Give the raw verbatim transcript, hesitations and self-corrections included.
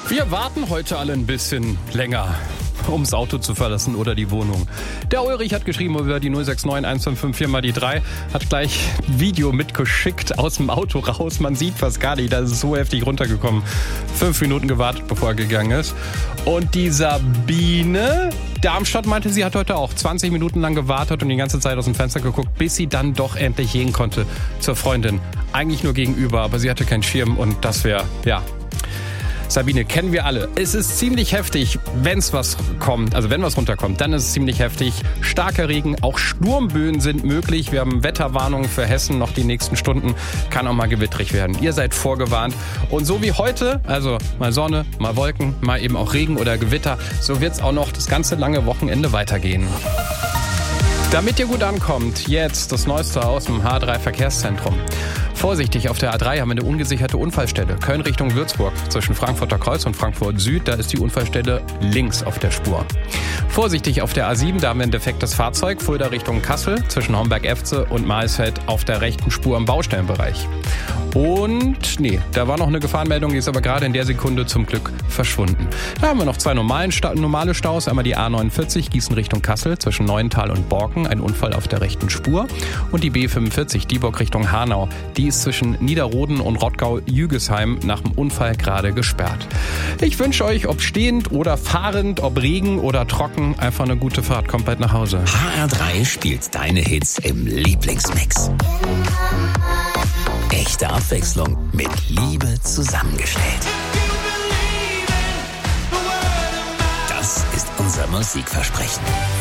Wir warten heute alle ein bisschen länger, ums Auto zu verlassen oder die Wohnung. Der Ulrich hat geschrieben über die null sechs neun eins fünf fünf vier mal die drei, hat gleich ein Video mitgeschickt aus dem Auto raus. Man sieht fast gar nicht, da ist es so heftig runtergekommen. Fünf Minuten gewartet, bevor er gegangen ist. Und die Sabine Darmstadt meinte, sie hat heute auch zwanzig Minuten lang gewartet und die ganze Zeit aus dem Fenster geguckt, bis sie dann doch endlich gehen konnte zur Freundin. Eigentlich nur gegenüber, aber sie hatte keinen Schirm und das wäre, ja... Sabine, kennen wir alle. Es ist ziemlich heftig, wenn es was kommt, also wenn was runterkommt, dann ist es ziemlich heftig. Starker Regen, auch Sturmböen sind möglich. Wir haben Wetterwarnungen für Hessen noch die nächsten Stunden. Kann auch mal gewitterig werden. Ihr seid vorgewarnt. Und so wie heute, also mal Sonne, mal Wolken, mal eben auch Regen oder Gewitter, so wird es auch noch das ganze lange Wochenende weitergehen. Damit ihr gut ankommt, jetzt das Neueste aus dem H drei Verkehrszentrum. Vorsichtig, auf der A drei haben wir eine ungesicherte Unfallstelle. Köln Richtung Würzburg, zwischen Frankfurter Kreuz und Frankfurt Süd, da ist die Unfallstelle links auf der Spur. Vorsichtig auf der A sieben, da haben wir ein defektes Fahrzeug, Fulda Richtung Kassel, zwischen Homberg-Efze und Maisfeld auf der rechten Spur im Baustellenbereich. Und, nee, da war noch eine Gefahrenmeldung, die ist aber gerade in der Sekunde zum Glück verschwunden. Da haben wir noch zwei normalen Sta- normale Staus, einmal die A neunundvierzig, Gießen Richtung Kassel, zwischen Neuental und Borken, ein Unfall auf der rechten Spur. Und die B fünfundvierzig, Dieburg Richtung Hanau, die ist zwischen Niederroden und Rottgau-Jügesheim nach dem Unfall gerade gesperrt. Ich wünsche euch, ob stehend oder fahrend, ob Regen oder trocken, einfach eine gute Fahrt. Kommt bald nach Hause. H R drei spielt deine Hits im Lieblingsmix. Echte Abwechslung mit Liebe zusammengestellt. Das ist unser Musikversprechen.